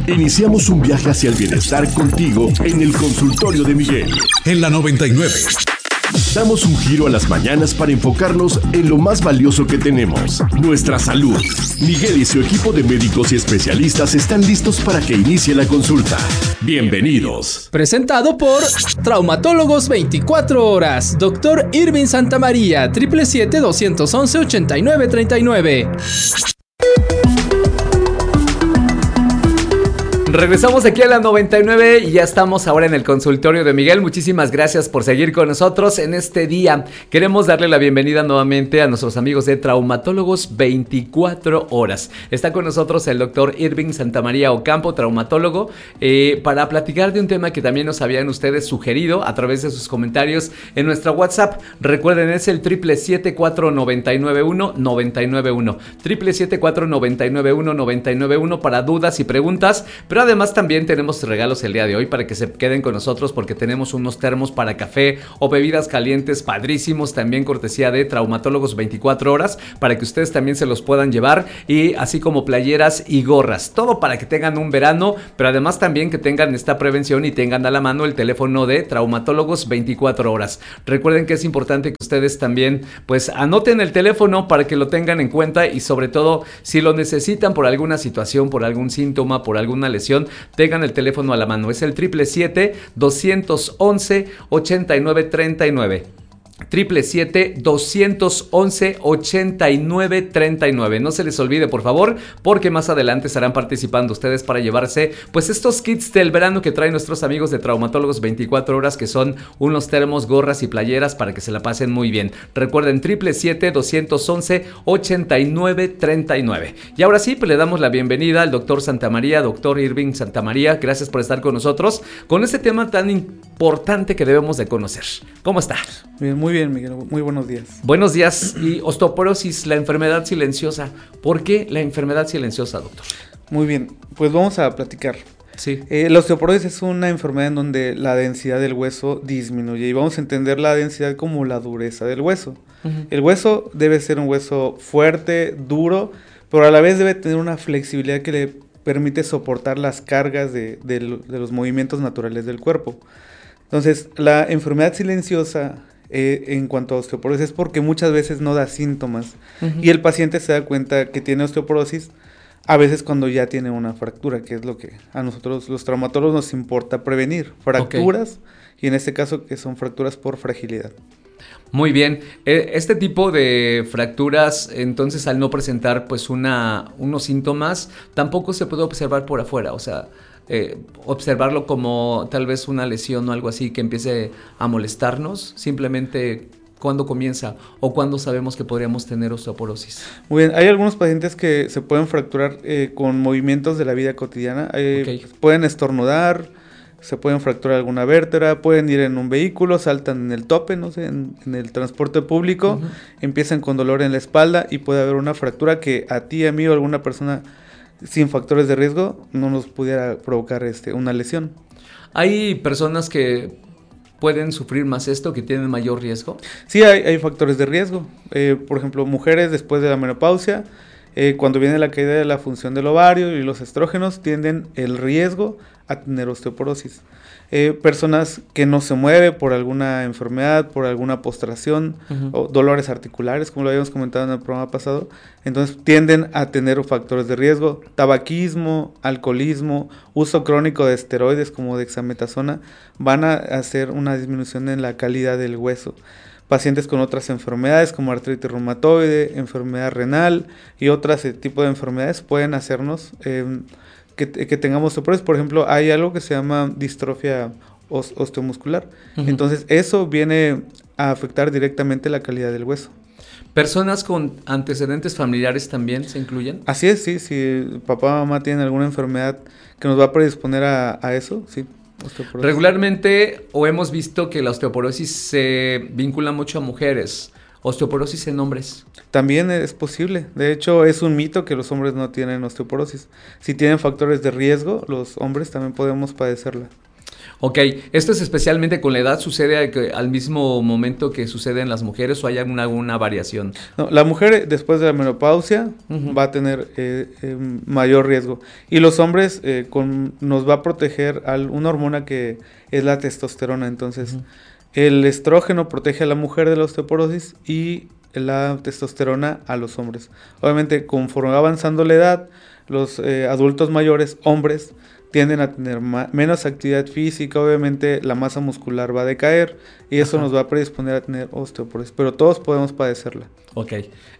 Iniciamos un viaje hacia el bienestar contigo en el consultorio de Miguel. En la 99. Damos un giro a las mañanas para enfocarnos en lo más valioso que tenemos, nuestra salud. Miguel y su equipo de médicos y especialistas están listos para que inicie la consulta. Bienvenidos. Presentado por Traumatólogos 24 Horas, Dr. Irving Santamaría, 777-211-8939. Regresamos aquí a la 99 y ya estamos ahora en el consultorio de Miguel. Muchísimas gracias por seguir con nosotros en este día. Queremos darle la bienvenida nuevamente a nuestros amigos de Traumatólogos 24 Horas. Está con nosotros el doctor Irving Santamaría Ocampo, traumatólogo, para platicar de un tema que también nos habían ustedes sugerido a través de sus comentarios en nuestra WhatsApp. Recuerden, es el 777-499-1991. 777-499-1991 para dudas y preguntas, pero además también tenemos regalos el día de hoy para que se queden con nosotros, porque tenemos unos termos para café o bebidas calientes padrísimos, también cortesía de Traumatólogos 24 Horas, para que ustedes también se los puedan llevar, y así como playeras y gorras, todo para que tengan un verano, pero además también que tengan esta prevención y tengan a la mano el teléfono de Traumatólogos 24 Horas. Recuerden que es importante que ustedes también pues anoten el teléfono para que lo tengan en cuenta, y sobre todo si lo necesitan por alguna situación, por algún síntoma, por alguna lesión, tengan el teléfono a la mano. Es el 777-211-8939. 777-211-8939. No se les olvide, por favor, porque más adelante estarán participando ustedes para llevarse pues estos kits del verano que traen nuestros amigos de Traumatólogos 24 Horas, que son unos termos, gorras y playeras para que se la pasen muy bien. Recuerden, 777-211-8939. Y ahora sí, pues le damos la bienvenida al doctor Santamaría, doctor Irving Santamaría. Gracias por estar con nosotros con este tema tan importante que debemos de conocer. ¿Cómo está? Bien, muy bien, Miguel. Muy buenos días. Buenos días. Y osteoporosis, la enfermedad silenciosa. ¿Por qué la enfermedad silenciosa, doctor? Muy bien, pues vamos a platicar. Sí. La osteoporosis es una enfermedad en donde la densidad del hueso disminuye, y vamos a entender la densidad como la dureza del hueso. El hueso debe ser un hueso fuerte, duro, pero a la vez debe tener una flexibilidad que le permite soportar las cargas de los movimientos naturales del cuerpo. Entonces, la enfermedad silenciosa en cuanto a osteoporosis es porque muchas veces no da síntomas, y el paciente se da cuenta que tiene osteoporosis a veces cuando ya tiene una fractura, que es lo que a nosotros los traumatólogos nos importa prevenir, fracturas, y en este caso que son fracturas por fragilidad. Muy bien, este tipo de fracturas, entonces, al no presentar pues unos síntomas, tampoco se puede observar por afuera, o sea, observarlo como tal vez una lesión o algo así que empiece a molestarnos, simplemente cuándo comienza o cuándo sabemos que podríamos tener osteoporosis. Muy bien, hay algunos pacientes que se pueden fracturar con movimientos de la vida cotidiana, pueden estornudar, se pueden fracturar alguna vértebra, pueden ir en un vehículo, saltan en el tope, no sé, en el transporte público, empiezan con dolor en la espalda y puede haber una fractura que a ti, a mí o a alguna persona sin factores de riesgo no nos pudiera provocar una lesión. ¿Hay personas que pueden sufrir más esto, que tienen mayor riesgo? Sí, hay factores de riesgo. Por ejemplo, mujeres después de la menopausia, cuando viene la caída de la función del ovario y los estrógenos, tienden el riesgo a tener osteoporosis. Personas que no se mueven por alguna enfermedad, por alguna postración o dolores articulares, como lo habíamos comentado en el programa pasado, entonces tienden a tener factores de riesgo. Tabaquismo, alcoholismo, uso crónico de esteroides como dexametasona van a hacer una disminución en la calidad del hueso. Pacientes con otras enfermedades como artritis reumatoide, enfermedad renal y otros tipos de enfermedades pueden hacernos que tengamos osteoporosis. Por ejemplo, hay algo que se llama distrofia osteomuscular. Entonces, eso viene a afectar directamente la calidad del hueso. ¿Personas con antecedentes familiares también se incluyen? Así es, sí. Si papá o mamá tienen alguna enfermedad que nos va a predisponer a eso, sí. Regularmente, o hemos visto que la osteoporosis se vincula mucho a mujeres. ¿Osteoporosis en hombres? También es posible. De hecho, es un mito que los hombres no tienen osteoporosis. Si tienen factores de riesgo, los hombres también podemos padecerla. Ok, ¿esto es especialmente con la edad? ¿Sucede al mismo momento que sucede en las mujeres o hay alguna variación? No, la mujer después de la menopausia va a tener mayor riesgo. Y los hombres nos va a proteger una hormona que es la testosterona. Entonces, el estrógeno protege a la mujer de la osteoporosis y la testosterona a los hombres. Obviamente, conforme va avanzando la edad, los adultos mayores, hombres, tienden a tener menos actividad física, obviamente la masa muscular va a decaer y eso nos va a predisponer a tener osteoporosis, pero todos podemos padecerla. Ok.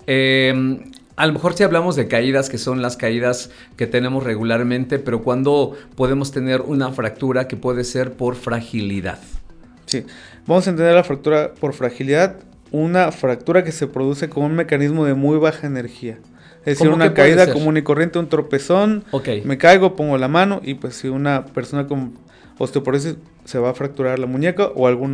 A lo mejor si hablamos de caídas, que son las caídas que tenemos regularmente, pero ¿cuándo podemos tener una fractura que puede ser por fragilidad? Sí, vamos a entender la fractura por fragilidad, una fractura que se produce con un mecanismo de muy baja energía. Es decir, una caída común y corriente, un tropezón, me caigo, pongo la mano y pues si una persona con osteoporosis se va a fracturar la muñeca o algún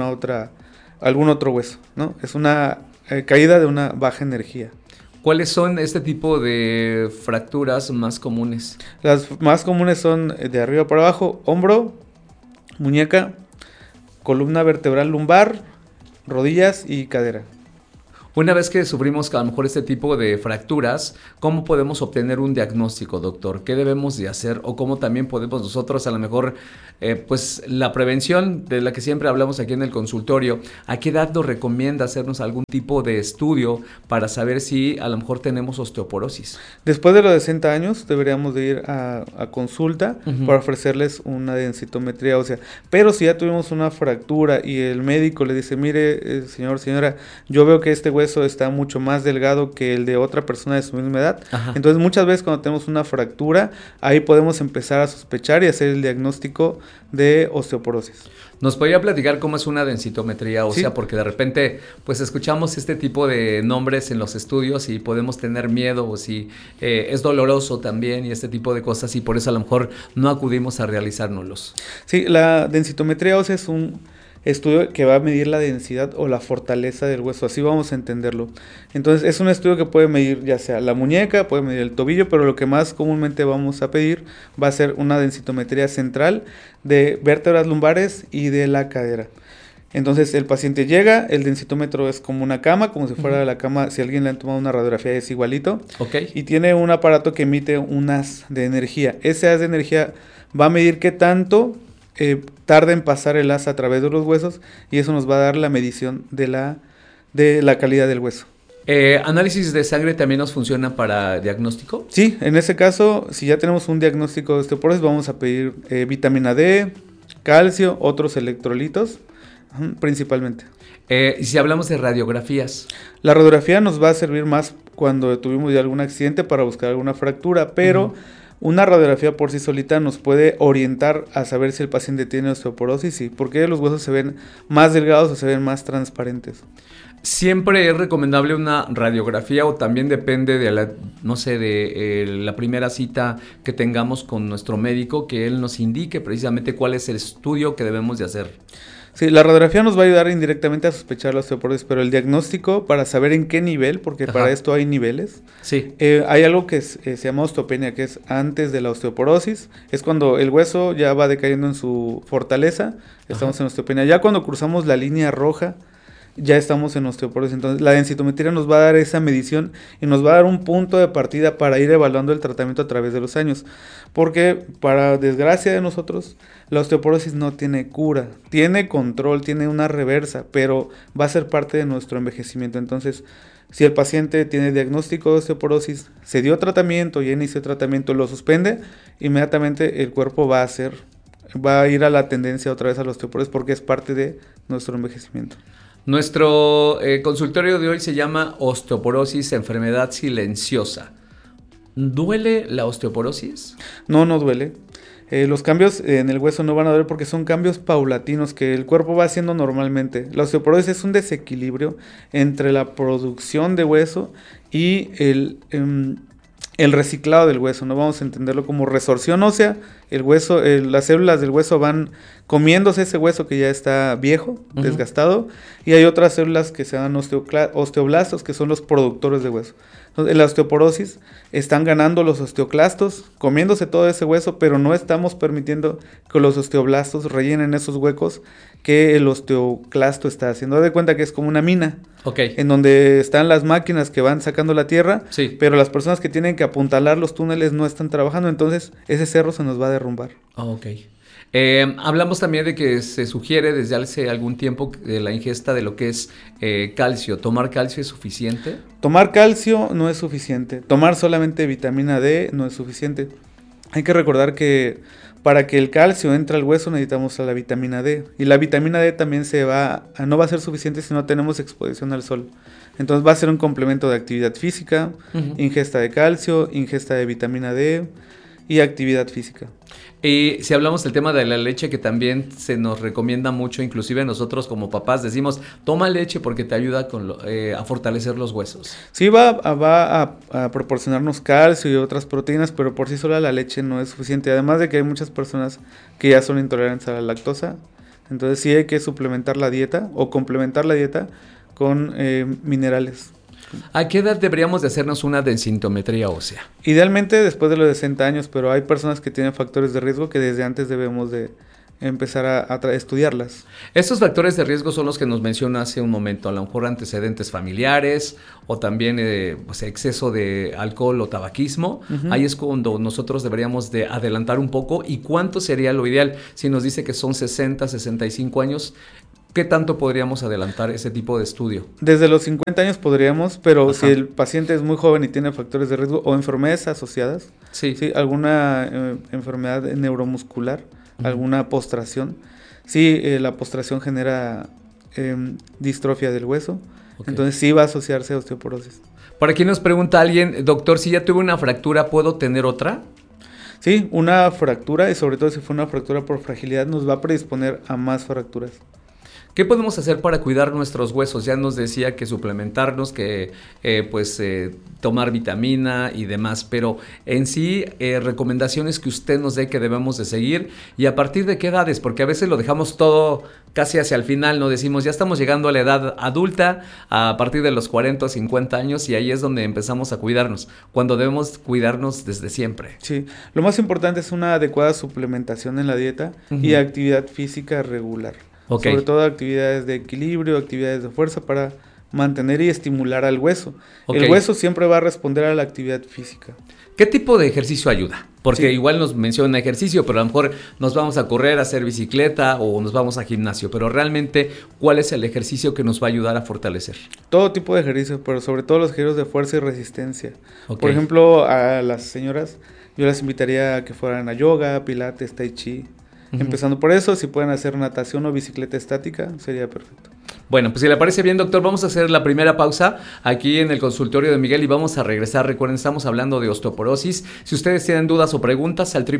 otro hueso, ¿no? Es una caída de una baja energía. ¿Cuáles son este tipo de fracturas más comunes? Las más comunes son de arriba para abajo, hombro, muñeca, columna vertebral lumbar, rodillas y cadera. Una vez que sufrimos a lo mejor este tipo de fracturas, ¿cómo podemos obtener un diagnóstico, doctor? ¿Qué debemos de hacer? O cómo también podemos nosotros a lo mejor, pues la prevención de la que siempre hablamos aquí en el consultorio, ¿a qué edad nos recomienda hacernos algún tipo de estudio para saber si a lo mejor tenemos osteoporosis? Después de los 60 años deberíamos de ir a consulta para ofrecerles una densitometría ósea. Pero si ya tuvimos una fractura y el médico le dice, mire, señora, yo veo que este hueso está mucho más delgado que el de otra persona de su misma edad. Entonces muchas veces cuando tenemos una fractura, ahí podemos empezar a sospechar y hacer el diagnóstico de osteoporosis. ¿Nos podría platicar cómo es una densitometría ósea? Sí. Porque de repente pues escuchamos este tipo de nombres en los estudios y podemos tener miedo o si es doloroso también y este tipo de cosas y por eso a lo mejor no acudimos a realizárnoslos. Sí, la densitometría ósea es un estudio que va a medir la densidad o la fortaleza del hueso, así vamos a entenderlo. Entonces es un estudio que puede medir ya sea la muñeca, puede medir el tobillo, pero lo que más comúnmente vamos a pedir va a ser una densitometría central de vértebras lumbares y de la cadera. Entonces el paciente llega, el densitómetro es como una cama, como si fuera la cama, si a alguien le han tomado una radiografía es igualito, y tiene un aparato que emite un haz de energía. Ese haz de energía va a medir qué tanto tarda en pasar el haz a través de los huesos y eso nos va a dar la medición de la calidad del hueso. ¿Análisis de sangre también nos funciona para diagnóstico? Sí, en ese caso, si ya tenemos un diagnóstico de osteoporosis, vamos a pedir vitamina D, calcio, otros electrolitos, principalmente. Y si hablamos de radiografías. La radiografía nos va a servir más cuando tuvimos ya algún accidente para buscar alguna fractura, pero una radiografía por sí solita nos puede orientar a saber si el paciente tiene osteoporosis, sí, porque los huesos se ven más delgados o se ven más transparentes. ¿Siempre es recomendable una radiografía o también depende de la primera cita que tengamos con nuestro médico, que él nos indique precisamente cuál es el estudio que debemos de hacer? Sí, la radiografía nos va a ayudar indirectamente a sospechar la osteoporosis, pero el diagnóstico para saber en qué nivel, porque para esto hay niveles. Sí. Hay algo que se llama osteopenia, que es antes de la osteoporosis, es cuando el hueso ya va decayendo en su fortaleza, estamos en osteopenia. Ya cuando cruzamos la línea roja, ya estamos en osteoporosis. Entonces la densitometría nos va a dar esa medición y nos va a dar un punto de partida para ir evaluando el tratamiento a través de los años, porque para desgracia de nosotros la osteoporosis no tiene cura, tiene control, tiene una reversa, pero va a ser parte de nuestro envejecimiento. Entonces si el paciente tiene diagnóstico de osteoporosis, se dio tratamiento, ya inició tratamiento, lo suspende, inmediatamente el cuerpo va a ir a la tendencia otra vez a la osteoporosis porque es parte de nuestro envejecimiento. Nuestro consultorio de hoy se llama osteoporosis, enfermedad silenciosa. ¿Duele la osteoporosis? No duele. Los cambios en el hueso no van a doler porque son cambios paulatinos que el cuerpo va haciendo normalmente. La osteoporosis es un desequilibrio entre la producción de hueso y el reciclado del hueso. No vamos a entenderlo como resorción ósea. El hueso, las células del hueso van comiéndose ese hueso que ya está viejo, desgastado, y hay otras células que se llaman osteoblastos, que son los productores de hueso. Entonces, en la osteoporosis están ganando los osteoclastos, comiéndose todo ese hueso, pero no estamos permitiendo que los osteoblastos rellenen esos huecos que el osteoclasto está haciendo. Haz de cuenta que es como una mina, en donde están las máquinas que van sacando la tierra, pero las personas que tienen que apuntalar los túneles no están trabajando, entonces ese cerro se nos va a derrumbar. Hablamos también de que se sugiere desde hace algún tiempo la ingesta de lo que es calcio. ¿Tomar calcio es suficiente? Tomar calcio no es suficiente. Tomar solamente vitamina D no es suficiente. Hay que recordar que para que el calcio entre al hueso necesitamos a la vitamina D. Y la vitamina D también no va a ser suficiente si no tenemos exposición al sol. Entonces va a ser un complemento de actividad física, ingesta de calcio, ingesta de vitamina D y actividad física. Y si hablamos del tema de la leche, que también se nos recomienda mucho, inclusive nosotros como papás decimos, toma leche porque te ayuda a fortalecer los huesos. Sí, va a proporcionarnos calcio y otras proteínas, pero por sí sola la leche no es suficiente. Además de que hay muchas personas que ya son intolerantes a la lactosa, entonces sí hay que suplementar la dieta o complementar la dieta con minerales. ¿A qué edad deberíamos de hacernos una densitometría ósea? Idealmente después de los 60 años, pero hay personas que tienen factores de riesgo que desde antes debemos de empezar a estudiarlas. Estos factores de riesgo son los que nos menciona hace un momento, a lo mejor antecedentes familiares o también exceso de alcohol o tabaquismo. Ahí es cuando nosotros deberíamos de adelantar un poco. ¿Y cuánto sería lo ideal? Si nos dice que son 60, 65 años, ¿qué tanto podríamos adelantar ese tipo de estudio? Desde los 50 años podríamos, pero si el paciente es muy joven y tiene factores de riesgo o enfermedades asociadas, alguna enfermedad neuromuscular, alguna postración, la postración genera distrofia del hueso, entonces sí va a asociarse a osteoporosis. Por aquí nos pregunta alguien, doctor, si ya tuve una fractura, ¿puedo tener otra? Sí, una fractura, y sobre todo si fue una fractura por fragilidad, nos va a predisponer a más fracturas. ¿Qué podemos hacer para cuidar nuestros huesos? Ya nos decía que suplementarnos, que tomar vitamina y demás, pero en sí, recomendaciones que usted nos dé que debemos de seguir y a partir de qué edades, porque a veces lo dejamos todo casi hacia el final, ¿no? Decimos, ya estamos llegando a la edad adulta, a partir de los 40 o 50 años y ahí es donde empezamos a cuidarnos, cuando debemos cuidarnos desde siempre. Sí, lo más importante es una adecuada suplementación en la dieta y actividad física regular. Sobre todo actividades de equilibrio, actividades de fuerza para mantener y estimular al hueso. El hueso siempre va a responder a la actividad física. ¿Qué tipo de ejercicio ayuda? Porque igual nos menciona ejercicio, pero a lo mejor nos vamos a correr, a hacer bicicleta o nos vamos a gimnasio. Pero realmente, ¿cuál es el ejercicio que nos va a ayudar a fortalecer? Todo tipo de ejercicio, pero sobre todo los ejercicios de fuerza y resistencia. Por ejemplo, a las señoras, yo las invitaría a que fueran a yoga, pilates, tai chi. Empezando por eso, si pueden hacer natación o bicicleta estática, sería perfecto. Bueno, pues si le parece bien, doctor, vamos a hacer la primera pausa aquí en el consultorio de Miguel y vamos a regresar. Recuerden, estamos hablando de osteoporosis. Si ustedes tienen dudas o preguntas, al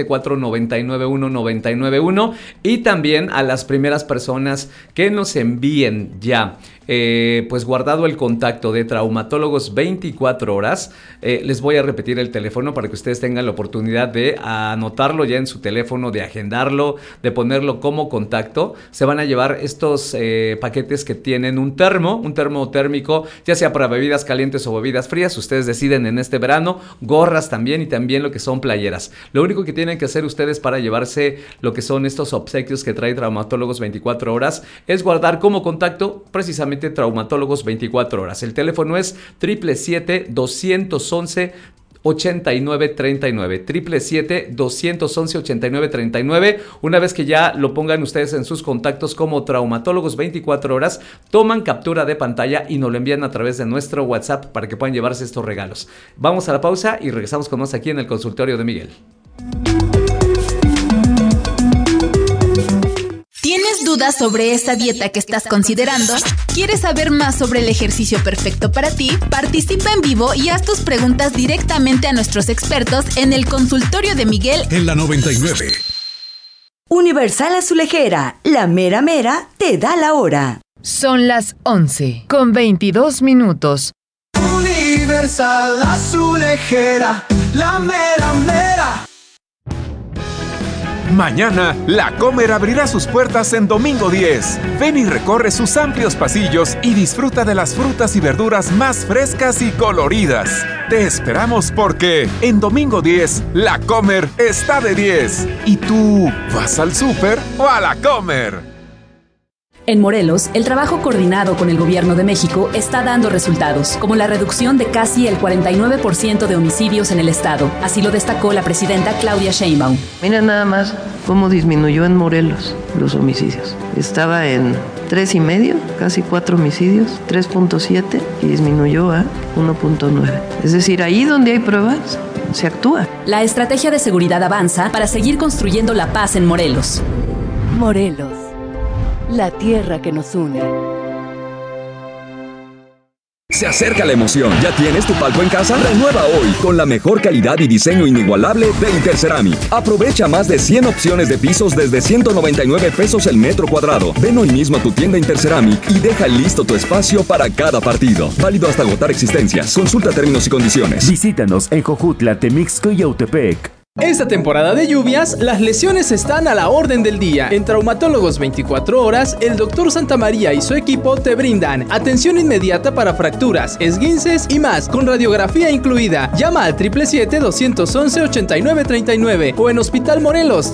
777-499-1991 y también a las primeras personas que nos envíen ya pues guardado el contacto de Traumatólogos 24 horas. Les voy a repetir el teléfono para que ustedes tengan la oportunidad de anotarlo ya en su teléfono, de agendarlo, de ponerlo como contacto. Se van a llevar estos paquetes que tienen un termo térmico, ya sea para bebidas calientes o bebidas frías. Ustedes deciden en este verano, gorras también y también lo que son playeras. Lo único que tienen que hacer ustedes para llevarse lo que son estos obsequios que trae Traumatólogos 24 horas es guardar como contacto precisamente Traumatólogos 24 horas. El teléfono es 777-211-8939, 777-211-8939. Una vez que ya lo pongan ustedes en sus contactos como Traumatólogos 24 horas, toman captura de pantalla y nos lo envían a través de nuestro WhatsApp para que puedan llevarse estos regalos. Vamos a la pausa y regresamos con más aquí en el consultorio de Miguel. ¿Tienes dudas sobre esta dieta que estás considerando? ¿Quieres saber más sobre el ejercicio perfecto para ti? Participa en vivo y haz tus preguntas directamente a nuestros expertos en el consultorio de Miguel en la 99. Universal Azulejera, la mera mera te da la hora. Son las 11:22. Universal Azulejera, la mera mera. Mañana, La Comer abrirá sus puertas en Domingo 10. Ven y recorre sus amplios pasillos y disfruta de las frutas y verduras más frescas y coloridas. Te esperamos porque en Domingo 10, La Comer está de 10. ¿Y tú vas al súper o a La Comer? En Morelos, el trabajo coordinado con el Gobierno de México está dando resultados, como la reducción de casi el 49% de homicidios en el estado. Así lo destacó la presidenta Claudia Sheinbaum. Mira nada más cómo disminuyó en Morelos los homicidios. Estaba en 3,5, casi 4 homicidios, 3.7 y disminuyó a 1.9. Es decir, ahí donde hay pruebas, se actúa. La estrategia de seguridad avanza para seguir construyendo la paz en Morelos. Morelos, la tierra que nos une. Se acerca la emoción. ¿Ya tienes tu palco en casa? Renueva hoy con la mejor calidad y diseño inigualable de Interceramic. Aprovecha más de 100 opciones de pisos desde 199 pesos el metro cuadrado. Ven hoy mismo a tu tienda Interceramic y deja listo tu espacio para cada partido. Válido hasta agotar existencias. Consulta términos y condiciones. Visítanos en Jojutla, Temixco y Yautepec. Esta temporada de lluvias, las lesiones están a la orden del día. En Traumatólogos 24 horas, el Dr. Santamaría y su equipo te brindan atención inmediata para fracturas, esguinces y más, con radiografía incluida. Llama al 777-211-8939 o en Hospital Morelos,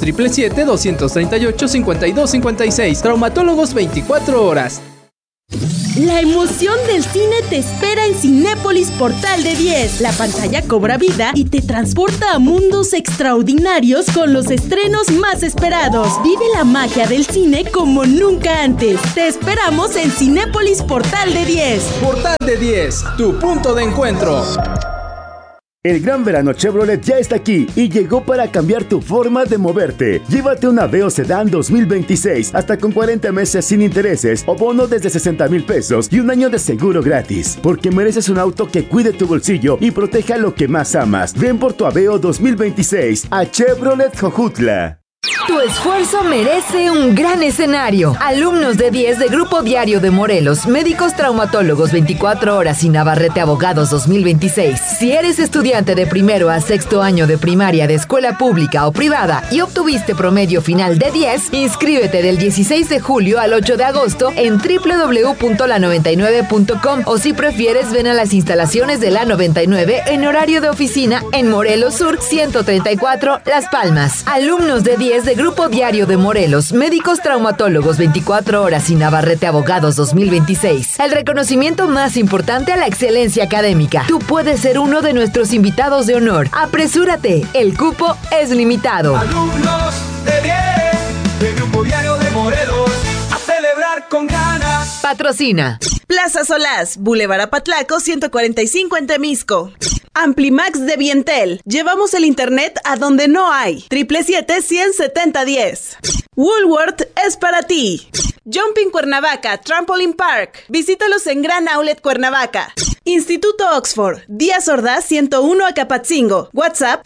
777-238-5256. Traumatólogos 24 horas. La emoción del cine te espera en Cinépolis Portal de 10. La pantalla cobra vida y te transporta a mundos extraordinarios con los estrenos más esperados. Vive la magia del cine como nunca antes. Te esperamos en Cinépolis Portal de 10. Portal de 10, tu punto de encuentro. El gran verano Chevrolet ya está aquí y llegó para cambiar tu forma de moverte. Llévate un Aveo Sedán 2026 hasta con 40 meses sin intereses o bono desde 60,000 pesos y un año de seguro gratis. Porque mereces un auto que cuide tu bolsillo y proteja lo que más amas. Ven por tu Aveo 2026 a Chevrolet Jojutla. Tu esfuerzo merece un gran escenario. Alumnos de 10 de Grupo Diario de Morelos, médicos traumatólogos 24 horas y Navarrete Abogados 2026. Si eres estudiante de primero a sexto año de primaria de escuela pública o privada y obtuviste promedio final de 10, inscríbete del 16 de julio al 8 de agosto en www.la99.com o si prefieres ven a las instalaciones de la 99 en horario de oficina en Morelos Sur 134 Las Palmas. Alumnos de 10 de Grupo Diario de Morelos, médicos traumatólogos 24 horas y Navarrete Abogados 2026. El reconocimiento más importante a la excelencia académica. Tú puedes ser uno de nuestros invitados de honor. Apresúrate, el cupo es limitado. Alumnos de 10 de Grupo Diario de Morelos, a celebrar con ganas. Patrocina Plaza Solás, Boulevard Apatlaco 145 en Temisco. Amplimax de Vientel. Llevamos el internet a donde no hay. 777-170-10. Woolworth es para ti. Jumping Cuernavaca, Trampoline Park. Visítalos en Gran Outlet Cuernavaca. Instituto Oxford, Díaz Ordaz 101 Acapatzingo. WhatsApp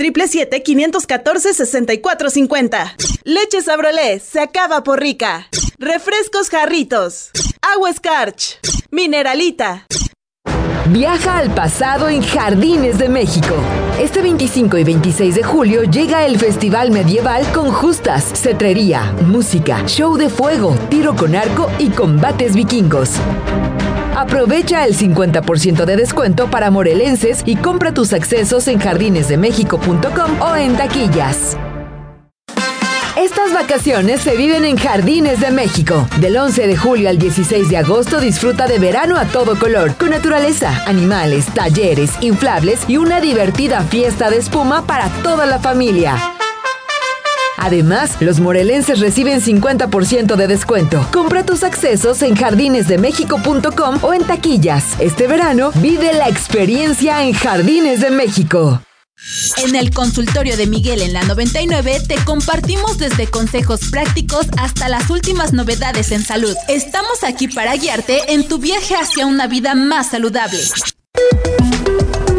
777-514-6450. Leche Sabrolé, se acaba por rica. Refrescos Jarritos. Agua Scarch. Mineralita. Viaja al pasado en Jardines de México. Este 25 y 26 de julio llega el Festival Medieval con justas, cetrería, música, show de fuego, tiro con arco y combates vikingos. Aprovecha el 50% de descuento para morelenses y compra tus accesos en jardinesdemexico.com o en taquillas. Estas vacaciones se viven en Jardines de México. Del 11 de julio al 16 de agosto disfruta de verano a todo color, con naturaleza, animales, talleres, inflables y una divertida fiesta de espuma para toda la familia. Además, los morelenses reciben 50% de descuento. Compra tus accesos en jardinesdemexico.com o en taquillas. Este verano, vive la experiencia en Jardines de México. En el consultorio de Miguel en la 99 te compartimos desde consejos prácticos hasta las últimas novedades en salud. Estamos aquí para guiarte en tu viaje hacia una vida más saludable.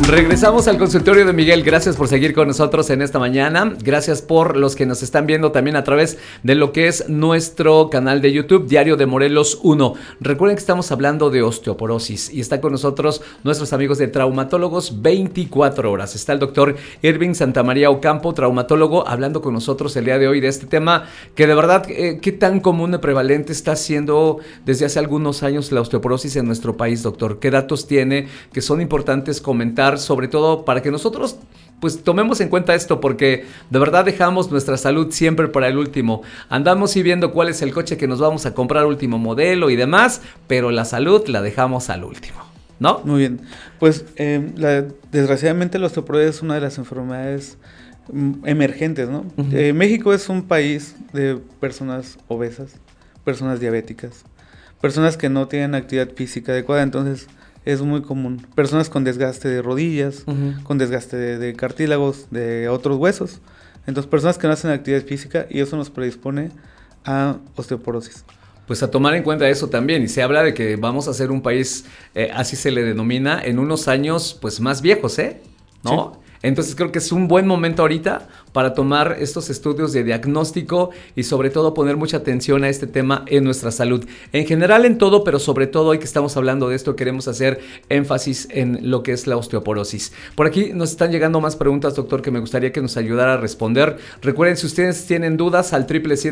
Regresamos al consultorio de Miguel. Gracias por seguir con nosotros en esta mañana. Gracias por los que nos están viendo también a través de lo que es nuestro canal de YouTube, Diario de Morelos 1. Recuerden que estamos hablando de osteoporosis y está con nosotros nuestros amigos de Traumatólogos 24 horas. Está el doctor Irving Santamaría Ocampo, traumatólogo, hablando con nosotros el día de hoy de este tema que de verdad, ¿qué tan común y prevalente está siendo desde hace algunos años la osteoporosis en nuestro país, doctor? ¿Qué datos tiene que son importantes comentar, sobre todo para que nosotros pues tomemos en cuenta esto, porque de verdad dejamos nuestra salud siempre para el último? Andamos y viendo cuál es el coche que nos vamos a comprar, último modelo y demás, pero la salud la dejamos al último, ¿no? Muy bien, pues desgraciadamente la osteoporosis es una de las enfermedades emergentes, ¿no? México es un país de personas obesas, personas diabéticas, personas que no tienen actividad física adecuada, entonces es muy común. Personas con desgaste de rodillas, con desgaste de cartílagos, de otros huesos. Entonces, personas que no hacen actividad física y eso nos predispone a osteoporosis. Pues a tomar en cuenta eso también, y se habla de que vamos a ser un país, así se le denomina, en unos años pues más viejos, ¿no? Sí. Entonces creo que es un buen momento ahorita para tomar estos estudios de diagnóstico y sobre todo poner mucha atención a este tema en nuestra salud. En general en todo, pero sobre todo hoy que estamos hablando de esto queremos hacer énfasis en lo que es la osteoporosis. Por aquí nos están llegando más preguntas, doctor, que me gustaría que nos ayudara a responder. Recuerden, si ustedes tienen dudas, al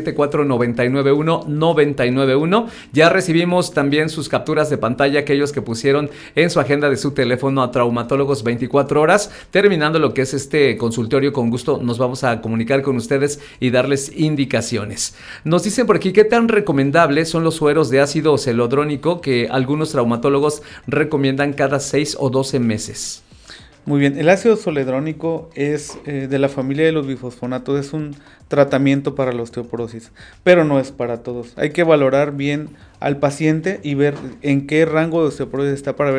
777-499-1991. Ya recibimos también sus capturas de pantalla, aquellos que pusieron en su agenda de su teléfono a Traumatólogos 24 horas. Terminando lo que es este consultorio, con gusto nos vamos a comunicar con ustedes y darles indicaciones. Nos dicen por aquí, ¿qué tan recomendables son los sueros de ácido celodrónico que algunos traumatólogos recomiendan cada 6 o 12 meses? Muy bien, el ácido zoledrónico es de la familia de los bifosfonatos, es un tratamiento para la osteoporosis, pero no es para todos. Hay que valorar bien al paciente y ver en qué rango de osteoporosis está para ver